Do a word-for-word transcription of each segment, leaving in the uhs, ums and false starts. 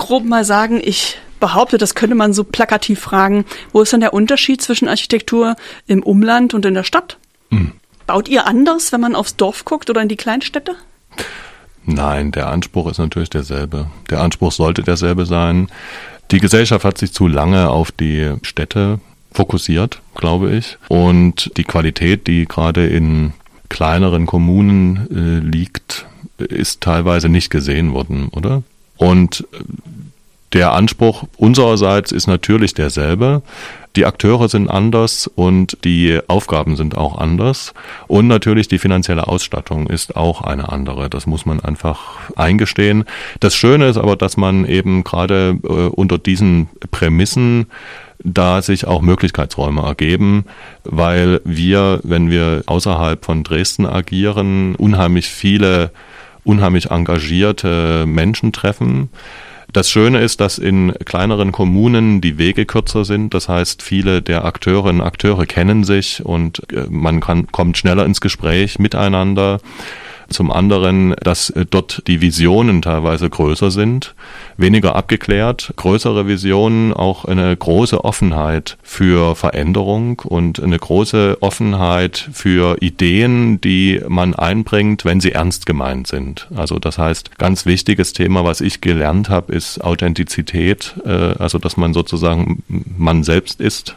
grob mal sagen, ich behaupte, das könnte man so plakativ fragen, wo ist denn der Unterschied zwischen Architektur im Umland und in der Stadt? Mhm. Baut ihr anders, wenn man aufs Dorf guckt oder in die Kleinstädte? Nein, der Anspruch ist natürlich derselbe. Der Anspruch sollte derselbe sein. Die Gesellschaft hat sich zu lange auf die Städte fokussiert, glaube ich. Und die Qualität, die gerade in kleineren Kommunen äh, liegt, ist teilweise nicht gesehen worden, oder? Und der Anspruch unsererseits ist natürlich derselbe. Die Akteure sind anders und die Aufgaben sind auch anders. Und natürlich die finanzielle Ausstattung ist auch eine andere. Das muss man einfach eingestehen. Das Schöne ist aber, dass man eben gerade äh, unter diesen Prämissen da sich auch Möglichkeitsräume ergeben, weil wir, wenn wir außerhalb von Dresden agieren, unheimlich viele, unheimlich engagierte Menschen treffen. Das Schöne ist, dass in kleineren Kommunen die Wege kürzer sind. Das heißt, viele der Akteurinnen und Akteure kennen sich und man kann, kommt schneller ins Gespräch miteinander. Zum anderen, dass dort die Visionen teilweise größer sind, weniger abgeklärt, größere Visionen, auch eine große Offenheit für Veränderung und eine große Offenheit für Ideen, die man einbringt, wenn sie ernst gemeint sind. Also das heißt, ganz wichtiges Thema, was ich gelernt habe, ist Authentizität, also dass man sozusagen man selbst ist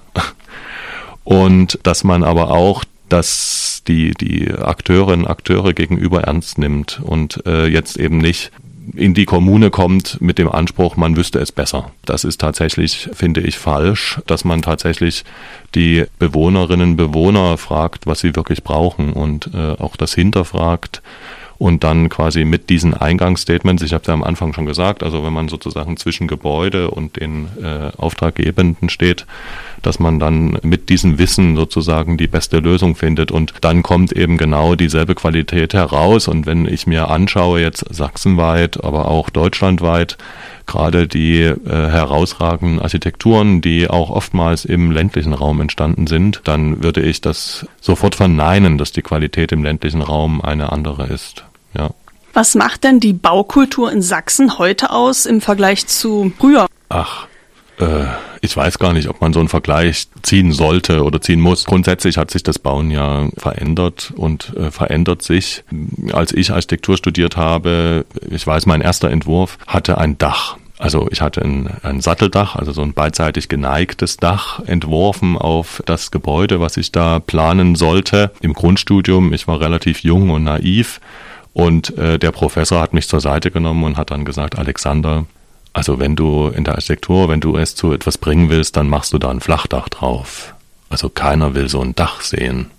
und dass man aber auch dass die die Akteurinnen und Akteure gegenüber ernst nimmt und äh, jetzt eben nicht in die Kommune kommt mit dem Anspruch, man wüsste es besser. Das ist tatsächlich, finde ich, falsch, dass man tatsächlich die Bewohnerinnen und Bewohner fragt, was sie wirklich brauchen und äh, auch das hinterfragt. Und dann quasi mit diesen Eingangsstatements, ich habe es ja am Anfang schon gesagt, also wenn man sozusagen zwischen Gebäude und den äh, Auftraggebenden steht, dass man dann mit diesem Wissen sozusagen die beste Lösung findet und dann kommt eben genau dieselbe Qualität heraus. Und wenn ich mir anschaue jetzt sachsenweit, aber auch deutschlandweit, gerade die äh, herausragenden Architekturen, die auch oftmals im ländlichen Raum entstanden sind, dann würde ich das sofort verneinen, dass die Qualität im ländlichen Raum eine andere ist. Ja. Was macht denn die Baukultur in Sachsen heute aus im Vergleich zu früher? Ach, äh, ich weiß gar nicht, ob man so einen Vergleich ziehen sollte oder ziehen muss. Grundsätzlich hat sich das Bauen ja verändert und äh, verändert sich. Als ich Architektur studiert habe, ich weiß, mein erster Entwurf hatte ein Dach. Also ich hatte ein, ein Satteldach, also so ein beidseitig geneigtes Dach entworfen auf das Gebäude, was ich da planen sollte. Im Grundstudium, ich war relativ jung und naiv und äh, der Professor hat mich zur Seite genommen und hat dann gesagt, Alexander, also wenn du in der Architektur, wenn du es zu etwas bringen willst, dann machst du da ein Flachdach drauf. Also keiner will so ein Dach sehen.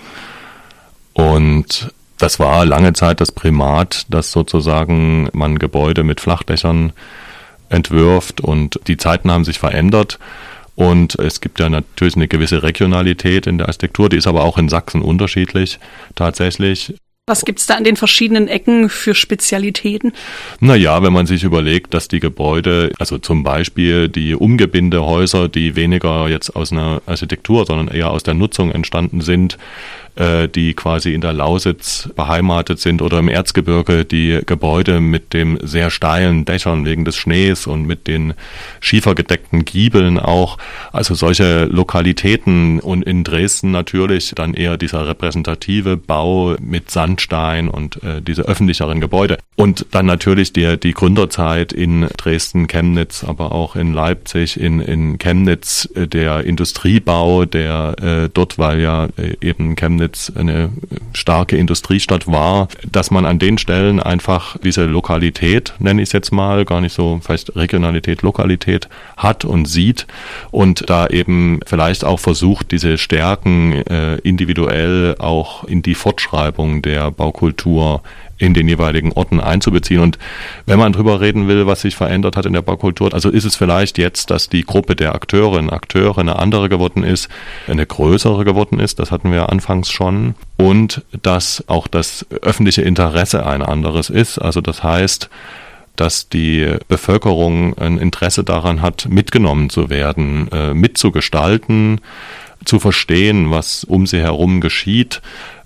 Und das war lange Zeit das Primat, dass sozusagen man Gebäude mit Flachdächern entwirft und die Zeiten haben sich verändert und es gibt ja natürlich eine gewisse Regionalität in der Architektur, die ist aber auch in Sachsen unterschiedlich tatsächlich. Was gibt's da an den verschiedenen Ecken für Spezialitäten? Naja, wenn man sich überlegt, dass die Gebäude, also zum Beispiel die Umgebindehäuser, die weniger jetzt aus einer Architektur, sondern eher aus der Nutzung entstanden sind, die quasi in der Lausitz beheimatet sind oder im Erzgebirge die Gebäude mit dem sehr steilen Dächern wegen des Schnees und mit den schiefergedeckten Giebeln auch. Also solche Lokalitäten und in Dresden natürlich dann eher dieser repräsentative Bau mit Sandstein und äh, diese öffentlicheren Gebäude. Und dann natürlich die, die Gründerzeit in Dresden, Chemnitz, aber auch in Leipzig, in, in Chemnitz, äh, der Industriebau, der äh, dort, weil ja äh, eben Chemnitz eine starke Industriestadt war, dass man an den Stellen einfach diese Lokalität, nenne ich es jetzt mal, gar nicht so vielleicht Regionalität, Lokalität hat und sieht und da eben vielleicht auch versucht, diese Stärken äh, individuell auch in die Fortschreibung der Baukultur in den jeweiligen Orten einzubeziehen. Und wenn man drüber reden will, was sich verändert hat in der Baukultur, also ist es vielleicht jetzt, dass die Gruppe der Akteurinnen und Akteure eine andere geworden ist, eine größere geworden ist, das hatten wir ja anfangs schon, und dass auch das öffentliche Interesse ein anderes ist. Also das heißt, dass die Bevölkerung ein Interesse daran hat, mitgenommen zu werden, mitzugestalten, zu verstehen, was um sie herum geschieht,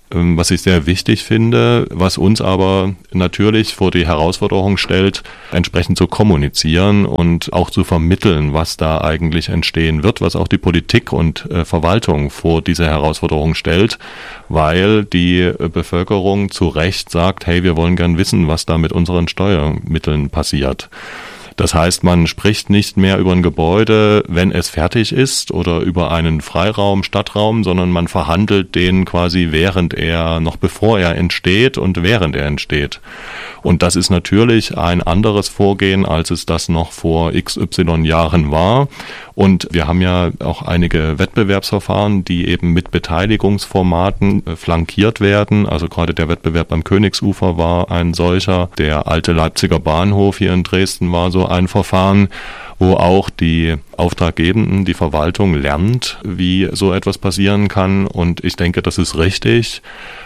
was ich sehr wichtig finde, was uns aber natürlich vor die Herausforderung stellt, entsprechend zu kommunizieren und auch zu vermitteln, was da eigentlich entstehen wird, was auch die Politik und äh, Verwaltung vor diese Herausforderung stellt, weil die Bevölkerung zu Recht sagt, hey, wir wollen gern wissen, was da mit unseren Steuermitteln passiert. Das heißt, man spricht nicht mehr über ein Gebäude, wenn es fertig ist oder über einen Freiraum, Stadtraum, sondern man verhandelt den quasi während er, noch bevor er entsteht und während er entsteht. Und das ist natürlich ein anderes Vorgehen, als es das noch vor X Y Jahren war. Und wir haben ja auch einige Wettbewerbsverfahren, die eben mit Beteiligungsformaten flankiert werden. Also gerade der Wettbewerb am Königsufer war ein solcher. Der alte Leipziger Bahnhof hier in Dresden war so ein Verfahren, wo auch die Auftraggebenden, die Verwaltung lernt, wie so etwas passieren kann. Und ich denke, das ist richtig,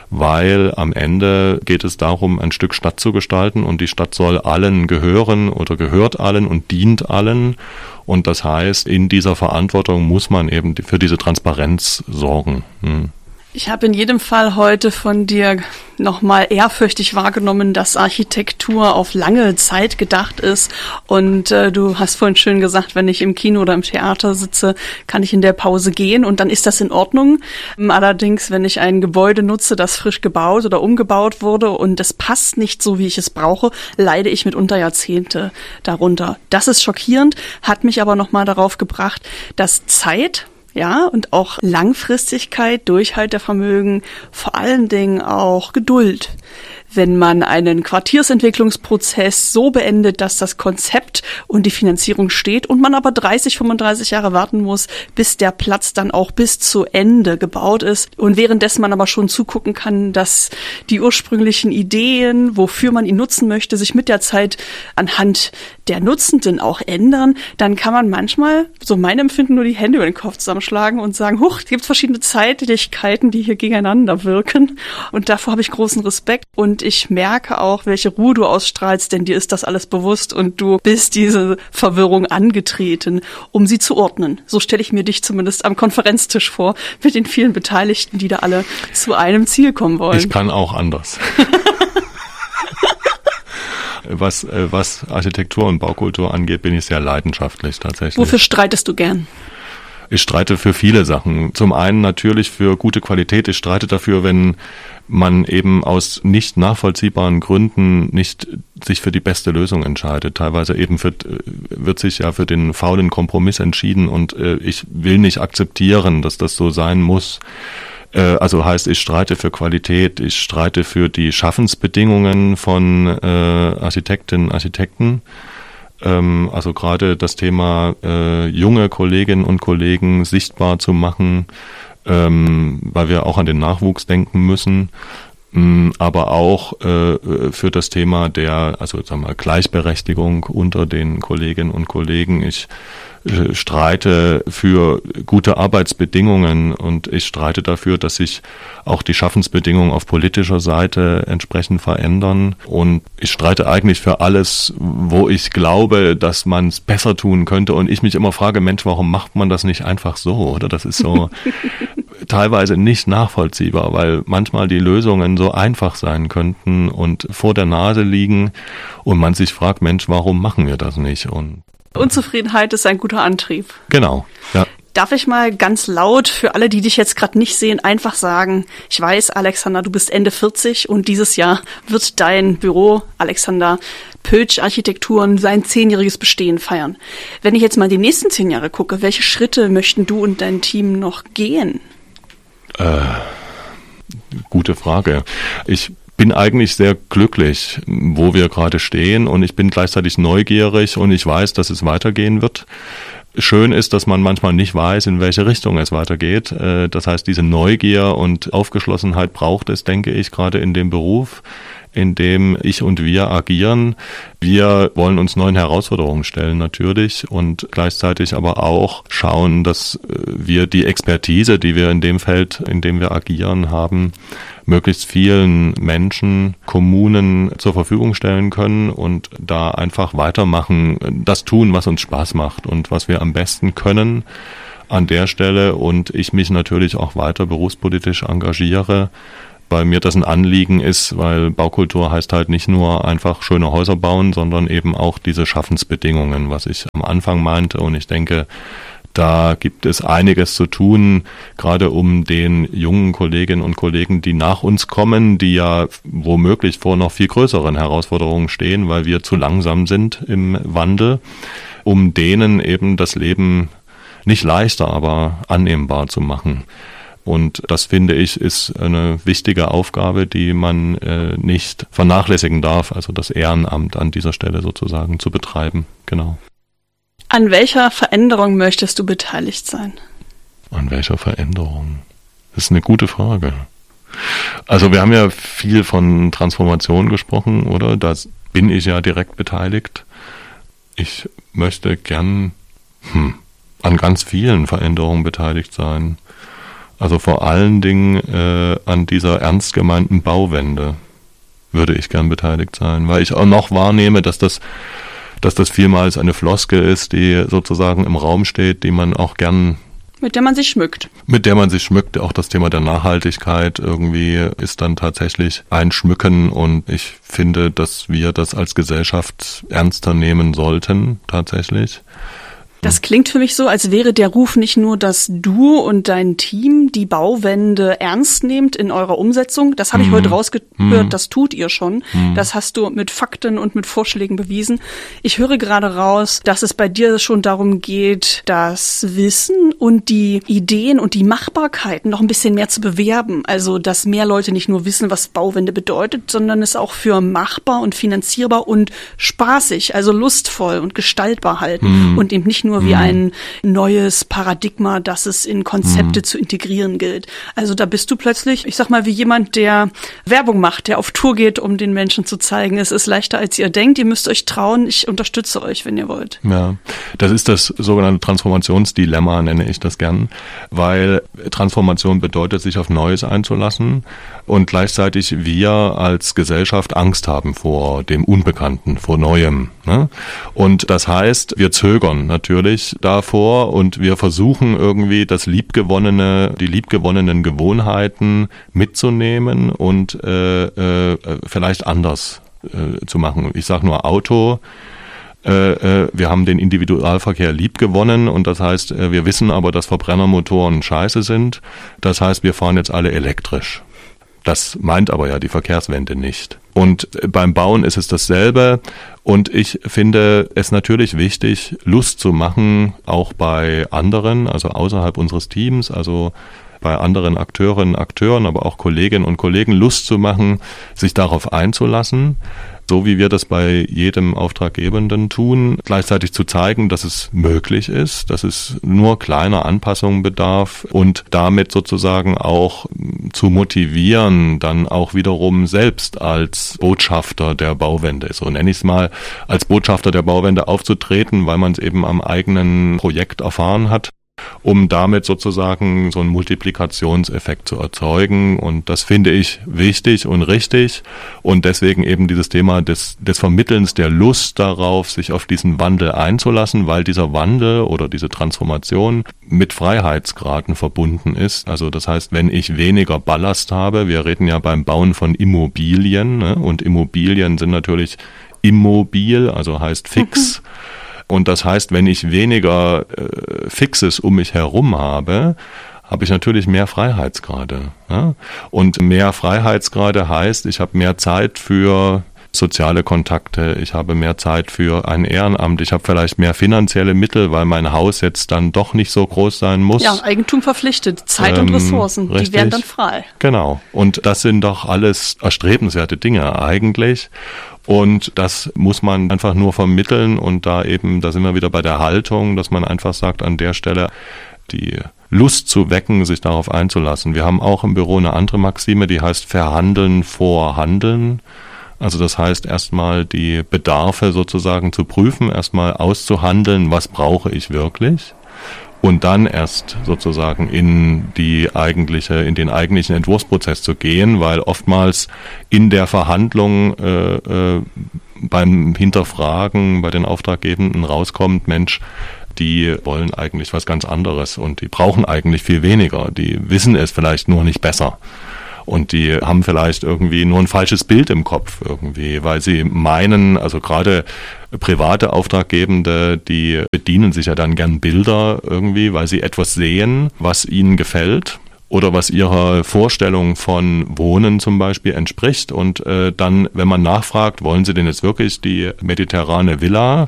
weil am Ende geht es darum, ein Stück Stadt zu gestalten und die Stadt soll allen gehören oder gehört allen und dient allen. Und das heißt, in dieser Verantwortung muss man eben für diese Transparenz sorgen. Hm. Ich habe in jedem Fall heute von dir nochmal ehrfürchtig wahrgenommen, dass Architektur auf lange Zeit gedacht ist. Und äh, du hast vorhin schön gesagt, wenn ich im Kino oder im Theater sitze, kann ich in der Pause gehen und dann ist das in Ordnung. Allerdings, wenn ich ein Gebäude nutze, das frisch gebaut oder umgebaut wurde und es passt nicht so, wie ich es brauche, leide ich mitunter Jahrzehnte darunter. Das ist schockierend, hat mich aber nochmal darauf gebracht, dass Zeit, ja, und auch Langfristigkeit, Durchhaltevermögen, vor allen Dingen auch Geduld. Wenn man einen Quartiersentwicklungsprozess so beendet, dass das Konzept und die Finanzierung steht und man aber dreißig, fünfunddreißig Jahre warten muss, bis der Platz dann auch bis zu Ende gebaut ist und währenddessen man aber schon zugucken kann, dass die ursprünglichen Ideen, wofür man ihn nutzen möchte, sich mit der Zeit anhand der Nutzenden auch ändern, dann kann man manchmal, so mein Empfinden, nur die Hände über den Kopf zusammenschlagen und sagen, huch, es gibt verschiedene Zeitlichkeiten, die hier gegeneinander wirken und davor habe ich großen Respekt und ich merke auch, welche Ruhe du ausstrahlst, denn dir ist das alles bewusst und du bist diese Verwirrung angetreten, um sie zu ordnen. So stelle ich mir dich zumindest am Konferenztisch vor, mit den vielen Beteiligten, die da alle zu einem Ziel kommen wollen. Ich kann auch anders. Was, was Architektur und Baukultur angeht, bin ich sehr leidenschaftlich tatsächlich. Wofür streitest du gern? Ich streite für viele Sachen. Zum einen natürlich für gute Qualität. Ich streite dafür, wenn man eben aus nicht nachvollziehbaren Gründen nicht sich für die beste Lösung entscheidet. Teilweise eben für, wird sich ja für den faulen Kompromiss entschieden und äh, ich will nicht akzeptieren, dass das so sein muss. Äh, also heißt, ich streite für Qualität, ich streite für die Schaffensbedingungen von äh, Architektinnen und Architekten. Also gerade das Thema äh, junge Kolleginnen und Kollegen sichtbar zu machen, ähm, weil wir auch an den Nachwuchs denken müssen, mh, aber auch äh, für das Thema der, also sagen wir, Gleichberechtigung unter den Kolleginnen und Kollegen. Ich äh, streite für gute Arbeitsbedingungen und ich streite dafür, dass sich auch die Schaffensbedingungen auf politischer Seite entsprechend verändern. Und ich streite eigentlich für alles, wo ich glaube, dass man es besser tun könnte. Und ich mich immer frage, Mensch, warum macht man das nicht einfach so? Oder das ist so teilweise nicht nachvollziehbar, weil manchmal die Lösungen so einfach sein könnten und vor der Nase liegen und man sich fragt, Mensch, warum machen wir das nicht? Und Unzufriedenheit ist ein guter Antrieb. Genau, ja. Darf ich mal ganz laut für alle, die dich jetzt gerade nicht sehen, einfach sagen, ich weiß, Alexander, du bist Ende vierzig und dieses Jahr wird dein Büro, Alexander Pötsch Architekturen, sein zehnjähriges Bestehen feiern. Wenn ich jetzt mal die nächsten zehn Jahre gucke, welche Schritte möchten du und dein Team noch gehen? Äh, gute Frage. Ich bin eigentlich sehr glücklich, wo wir gerade stehen und ich bin gleichzeitig neugierig und ich weiß, dass es weitergehen wird. Schön ist, dass man manchmal nicht weiß, in welche Richtung es weitergeht. Das heißt, diese Neugier und Aufgeschlossenheit braucht es, denke ich, gerade in dem Beruf, in dem ich und wir agieren. Wir wollen uns neuen Herausforderungen stellen natürlich und gleichzeitig aber auch schauen, dass wir die Expertise, die wir in dem Feld, in dem wir agieren haben, möglichst vielen Menschen, Kommunen zur Verfügung stellen können und da einfach weitermachen, das tun, was uns Spaß macht und was wir am besten können an der Stelle und ich mich natürlich auch weiter berufspolitisch engagiere, weil mir das ein Anliegen ist, weil Baukultur heißt halt nicht nur einfach schöne Häuser bauen, sondern eben auch diese Schaffensbedingungen, was ich am Anfang meinte. Und ich denke, da gibt es einiges zu tun, gerade um den jungen Kolleginnen und Kollegen, die nach uns kommen, die ja womöglich vor noch viel größeren Herausforderungen stehen, weil wir zu langsam sind im Wandel, um denen eben das Leben nicht leichter, aber annehmbar zu machen. Und das, finde ich, ist eine wichtige Aufgabe, die man äh, nicht vernachlässigen darf, also das Ehrenamt an dieser Stelle sozusagen zu betreiben. Genau. An welcher Veränderung möchtest du beteiligt sein? An welcher Veränderung? Das ist eine gute Frage. Also wir haben ja viel von Transformation gesprochen, oder? Da bin ich ja direkt beteiligt. Ich möchte gern hm, an ganz vielen Veränderungen beteiligt sein. Also vor allen Dingen äh, an dieser ernst gemeinten Bauwende würde ich gern beteiligt sein, weil ich auch noch wahrnehme, dass das dass das vielmals eine Floskel ist, die sozusagen im Raum steht, die man auch gern... Mit der man sich schmückt. Mit der man sich schmückt. Auch das Thema der Nachhaltigkeit irgendwie ist dann tatsächlich ein Schmücken. Und ich finde, dass wir das als Gesellschaft ernster nehmen sollten, tatsächlich. Das klingt für mich so, als wäre der Ruf nicht nur, dass du und dein Team die Bauwende ernst nehmt in eurer Umsetzung. Das habe ich mm. heute rausgehört, mm. das tut ihr schon. Mm. Das hast du mit Fakten und mit Vorschlägen bewiesen. Ich höre gerade raus, dass es bei dir schon darum geht, das Wissen und die Ideen und die Machbarkeiten noch ein bisschen mehr zu bewerben. Also, dass mehr Leute nicht nur wissen, was Bauwende bedeutet, sondern es auch für machbar und finanzierbar und spaßig, also lustvoll und gestaltbar halten mm. und eben nicht nur wie ein neues Paradigma, das es in Konzepte mhm. zu integrieren gilt. Also da bist du plötzlich, ich sag mal, wie jemand, der Werbung macht, der auf Tour geht, um den Menschen zu zeigen, es ist leichter, als ihr denkt, ihr müsst euch trauen, ich unterstütze euch, wenn ihr wollt. Ja, das ist das sogenannte Transformationsdilemma, nenne ich das gern, weil Transformation bedeutet, sich auf Neues einzulassen und gleichzeitig wir als Gesellschaft Angst haben vor dem Unbekannten, vor Neuem. Ne? Und das heißt, wir zögern natürlich davor und wir versuchen irgendwie das liebgewonnene, die liebgewonnenen Gewohnheiten mitzunehmen und äh, äh, vielleicht anders äh, zu machen. Ich sage nur Auto. Äh, äh, wir haben den Individualverkehr liebgewonnen und das heißt, äh, wir wissen aber, dass Verbrennermotoren scheiße sind. Das heißt, wir fahren jetzt alle elektrisch. Das meint aber ja die Verkehrswende nicht. Und beim Bauen ist es dasselbe. Und ich finde es natürlich wichtig, Lust zu machen, auch bei anderen, also außerhalb unseres Teams, also bei anderen Akteurinnen, Akteuren, aber auch Kolleginnen und Kollegen, Lust zu machen, sich darauf einzulassen, so wie wir das bei jedem Auftraggebenden tun, gleichzeitig zu zeigen, dass es möglich ist, dass es nur kleiner Anpassungen bedarf und damit sozusagen auch zu motivieren, dann auch wiederum selbst als Botschafter der Bauwende, so nenne ich es mal, als Botschafter der Bauwende aufzutreten, weil man es eben am eigenen Projekt erfahren hat, um damit sozusagen so einen Multiplikationseffekt zu erzeugen. Und das finde ich wichtig und richtig. Und deswegen eben dieses Thema des, des Vermittelns der Lust darauf, sich auf diesen Wandel einzulassen, weil dieser Wandel oder diese Transformation mit Freiheitsgraden verbunden ist. Also das heißt, wenn ich weniger Ballast habe, wir reden ja beim Bauen von Immobilien, ne? Und Immobilien sind natürlich immobil, also heißt fix. Mhm. Und das heißt, wenn ich weniger äh, Fixes um mich herum habe, habe ich natürlich mehr Freiheitsgrade. Ja? Und mehr Freiheitsgrade heißt, ich habe mehr Zeit für soziale Kontakte, ich habe mehr Zeit für ein Ehrenamt, ich habe vielleicht mehr finanzielle Mittel, weil mein Haus jetzt dann doch nicht so groß sein muss. Ja, Eigentum verpflichtet, Zeit ähm, und Ressourcen, richtig. Die werden dann frei. Genau. Und das sind doch alles erstrebenswerte Dinge eigentlich. Und das muss man einfach nur vermitteln und da eben, da sind wir wieder bei der Haltung, dass man einfach sagt, an der Stelle die Lust zu wecken, sich darauf einzulassen. Wir haben auch im Büro eine andere Maxime, die heißt Verhandeln vor Handeln. Also das heißt erstmal die Bedarfe sozusagen zu prüfen, erstmal auszuhandeln, was brauche ich wirklich? Und dann erst sozusagen in die eigentliche, in den eigentlichen Entwurfsprozess zu gehen, weil oftmals in der Verhandlung äh, äh, beim Hinterfragen bei den Auftraggebenden rauskommt, Mensch, die wollen eigentlich was ganz anderes und die brauchen eigentlich viel weniger, die wissen es vielleicht nur nicht besser. Und die haben vielleicht irgendwie nur ein falsches Bild im Kopf irgendwie, weil sie meinen, also gerade private Auftraggebende, die bedienen sich ja dann gern Bilder irgendwie, weil sie etwas sehen, was ihnen gefällt oder was ihrer Vorstellung von Wohnen zum Beispiel entspricht. Und äh, dann, wenn man nachfragt, wollen sie denn jetzt wirklich die mediterrane Villa?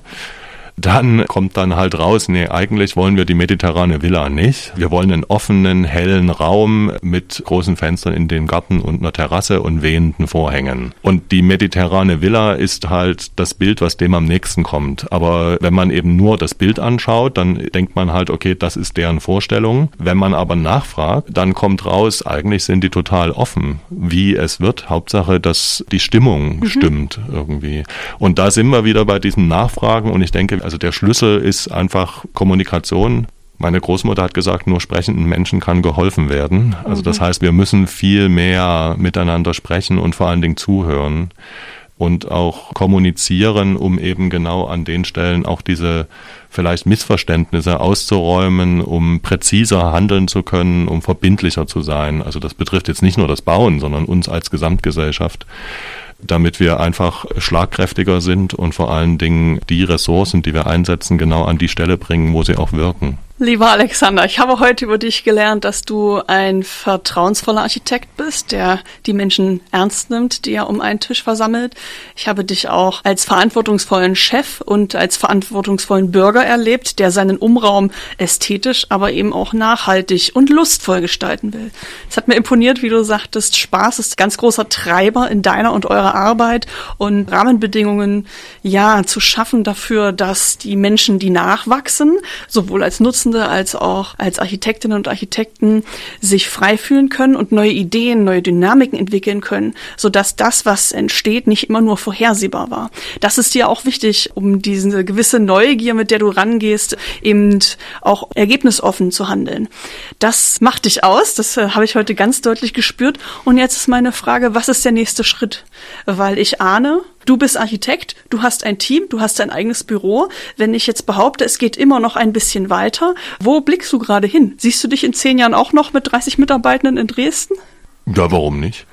Dann kommt dann halt raus, nee, eigentlich wollen wir die mediterrane Villa nicht. Wir wollen einen offenen, hellen Raum mit großen Fenstern in den Garten und einer Terrasse und wehenden Vorhängen. Und die mediterrane Villa ist halt das Bild, was dem am nächsten kommt. Aber wenn man eben nur das Bild anschaut, dann denkt man halt, okay, das ist deren Vorstellung. Wenn man aber nachfragt, dann kommt raus, eigentlich sind die total offen, wie es wird. Hauptsache, dass die Stimmung mhm. stimmt irgendwie. Und da sind wir wieder bei diesen Nachfragen und ich denke, also der Schlüssel ist einfach Kommunikation. Meine Großmutter hat gesagt, nur sprechenden Menschen kann geholfen werden. Also das heißt, wir müssen viel mehr miteinander sprechen und vor allen Dingen zuhören und auch kommunizieren, um eben genau an den Stellen auch diese vielleicht Missverständnisse auszuräumen, um präziser handeln zu können, um verbindlicher zu sein. Also das betrifft jetzt nicht nur das Bauen, sondern uns als Gesamtgesellschaft, damit wir einfach schlagkräftiger sind und vor allen Dingen die Ressourcen, die wir einsetzen, genau an die Stelle bringen, wo sie auch wirken. Lieber Alexander, ich habe heute über dich gelernt, dass du ein vertrauensvoller Architekt bist, der die Menschen ernst nimmt, die er um einen Tisch versammelt. Ich habe dich auch als verantwortungsvollen Chef und als verantwortungsvollen Bürger erlebt, der seinen Umraum ästhetisch, aber eben auch nachhaltig und lustvoll gestalten will. Es hat mir imponiert, wie du sagtest, Spaß ist ein ganz großer Treiber in deiner und eurer Arbeit und Rahmenbedingungen, ja, zu schaffen dafür, dass die Menschen, die nachwachsen, sowohl als Nutzende als auch als Architektinnen und Architekten sich frei fühlen können und neue Ideen, neue Dynamiken entwickeln können, sodass das, was entsteht, nicht immer nur vorhersehbar war. Das ist dir auch wichtig, um diese gewisse Neugier, mit der du rangehst, eben auch ergebnisoffen zu handeln. Das macht dich aus, das äh, habe ich heute ganz deutlich gespürt. Und jetzt ist meine Frage, was ist der nächste Schritt? Weil ich ahne, du bist Architekt, du hast ein Team, du hast dein eigenes Büro. Wenn ich jetzt behaupte, es geht immer noch ein bisschen weiter, wo blickst du gerade hin? Siehst du dich in zehn Jahren auch noch mit dreißig Mitarbeitenden in Dresden? Ja, warum nicht?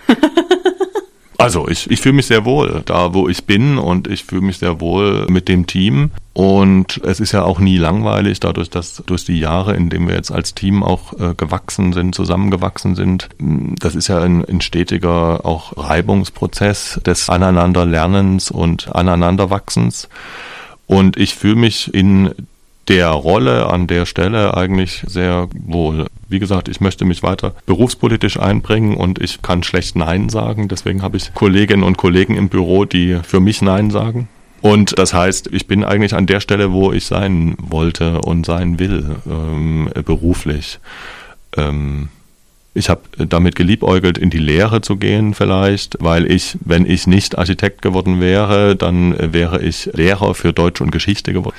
Also ich, ich fühle mich sehr wohl da, wo ich bin und ich fühle mich sehr wohl mit dem Team. Und es ist ja auch nie langweilig, dadurch, dass durch die Jahre, in denen wir jetzt als Team auch äh, gewachsen sind, zusammengewachsen sind, das ist ja ein, ein stetiger auch Reibungsprozess des Aneinanderlernens und Aneinanderwachsens. Und ich fühle mich in der Rolle an der Stelle eigentlich sehr wohl. Wie gesagt, ich möchte mich weiter berufspolitisch einbringen und ich kann schlecht Nein sagen. Deswegen habe ich Kolleginnen und Kollegen im Büro, die für mich Nein sagen. Und das heißt, ich bin eigentlich an der Stelle, wo ich sein wollte und sein will, ähm, beruflich. Ähm, ich habe damit geliebäugelt, in die Lehre zu gehen vielleicht, weil ich, wenn ich nicht Architekt geworden wäre, dann wäre ich Lehrer für Deutsch und Geschichte geworden.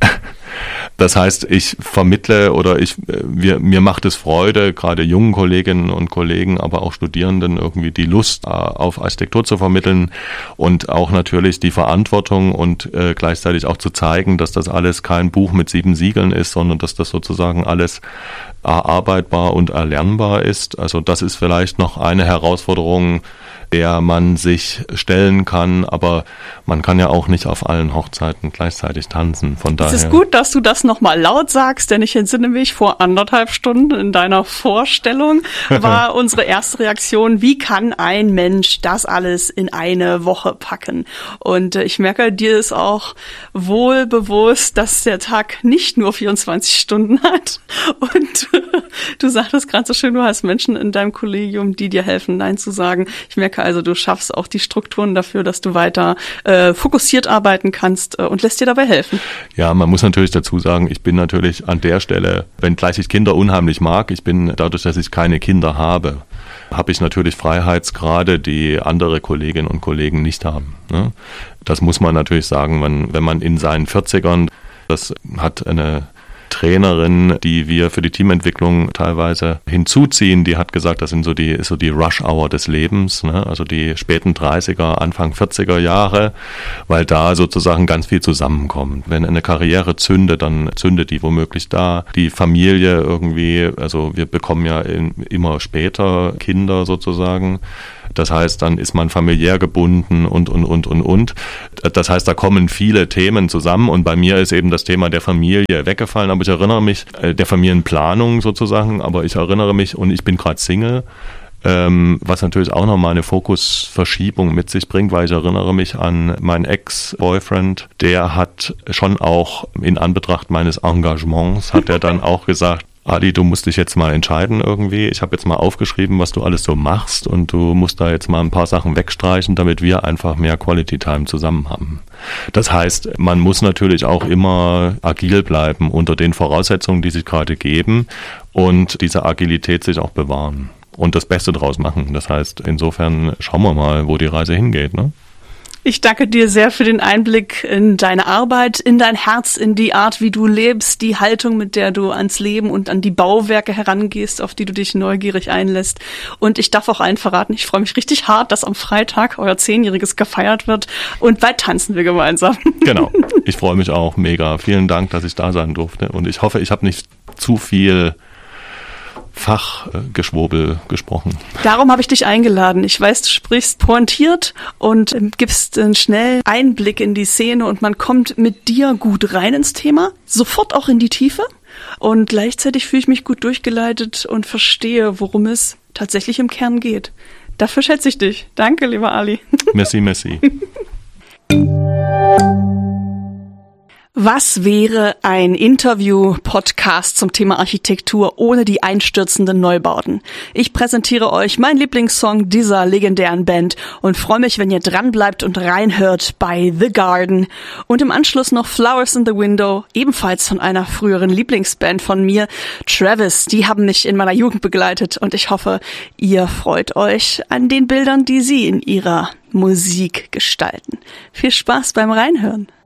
Das heißt, ich vermittle oder ich, wir, mir macht es Freude, gerade jungen Kolleginnen und Kollegen, aber auch Studierenden irgendwie die Lust auf Architektur zu vermitteln und auch natürlich die Verantwortung und äh, gleichzeitig auch zu zeigen, dass das alles kein Buch mit sieben Siegeln ist, sondern dass das sozusagen alles erarbeitbar und erlernbar ist. Also das ist vielleicht noch eine Herausforderung, der man sich stellen kann, aber man kann ja auch nicht auf allen Hochzeiten gleichzeitig tanzen. Von daher. Es ist gut, dass du das nochmal laut sagst, denn ich entsinne mich, vor anderthalb Stunden in deiner Vorstellung war unsere erste Reaktion, wie kann ein Mensch das alles in eine Woche packen? Und ich merke, dir ist auch wohl bewusst, dass der Tag nicht nur vierundzwanzig Stunden hat. Und du sagtest gerade so schön, du hast Menschen in deinem Kollegium, die dir helfen, Nein zu sagen. Ich merke also, du schaffst auch die Strukturen dafür, dass du weiter äh, fokussiert arbeiten kannst äh, und lässt dir dabei helfen. Ja, man muss natürlich dazu sagen, ich bin natürlich an der Stelle, wenngleich ich Kinder unheimlich mag, ich bin dadurch, dass ich keine Kinder habe, habe ich natürlich Freiheitsgrade, die andere Kolleginnen und Kollegen nicht haben. Ne? Das muss man natürlich sagen, man, wenn man in seinen vierzigern, das hat eine Trainerin, die wir für die Teamentwicklung teilweise hinzuziehen, die hat gesagt, das sind so die, ist so die Rush-Hour des Lebens, ne? Also die späten dreißiger, Anfang vierziger Jahre, weil da sozusagen ganz viel zusammenkommt. Wenn eine Karriere zündet, dann zündet die womöglich da. Die Familie irgendwie, also wir bekommen ja in, immer später Kinder sozusagen. Das heißt, dann ist man familiär gebunden und, und, und, und, und. Das heißt, da kommen viele Themen zusammen und bei mir ist eben das Thema der Familie weggefallen, aber ich erinnere mich, der Familienplanung sozusagen, aber ich erinnere mich und ich bin gerade Single, ähm, was natürlich auch nochmal eine Fokusverschiebung mit sich bringt, weil ich erinnere mich an meinen Ex-Boyfriend, der hat schon auch in Anbetracht meines Engagements, hat er dann auch gesagt, Adi, du musst dich jetzt mal entscheiden irgendwie. Ich habe jetzt mal aufgeschrieben, was du alles so machst und du musst da jetzt mal ein paar Sachen wegstreichen, damit wir einfach mehr Quality Time zusammen haben. Das heißt, man muss natürlich auch immer agil bleiben unter den Voraussetzungen, die sich gerade geben und diese Agilität sich auch bewahren und das Beste draus machen. Das heißt, insofern schauen wir mal, wo die Reise hingeht, ne? Ich danke dir sehr für den Einblick in deine Arbeit, in dein Herz, in die Art, wie du lebst, die Haltung, mit der du ans Leben und an die Bauwerke herangehst, auf die du dich neugierig einlässt. Und ich darf auch einen verraten, ich freue mich richtig hart, dass am Freitag euer Zehnjähriges gefeiert wird und bald tanzen wir gemeinsam. Genau, ich freue mich auch mega. Vielen Dank, dass ich da sein durfte und ich hoffe, ich habe nicht zu viel Fachgeschwurbel gesprochen. Darum habe ich dich eingeladen. Ich weiß, du sprichst pointiert und gibst einen schnellen Einblick in die Szene und man kommt mit dir gut rein ins Thema, sofort auch in die Tiefe und gleichzeitig fühle ich mich gut durchgeleitet und verstehe, worum es tatsächlich im Kern geht. Dafür schätze ich dich. Danke, lieber Ali. Merci, merci. Was wäre ein Interview-Podcast zum Thema Architektur ohne die einstürzenden Neubauten? Ich präsentiere euch meinen Lieblingssong dieser legendären Band und freue mich, wenn ihr dranbleibt und reinhört bei The Garden. Und im Anschluss noch Flowers in the Window, ebenfalls von einer früheren Lieblingsband von mir, Travis. Die haben mich in meiner Jugend begleitet und ich hoffe, ihr freut euch an den Bildern, die sie in ihrer Musik gestalten. Viel Spaß beim Reinhören.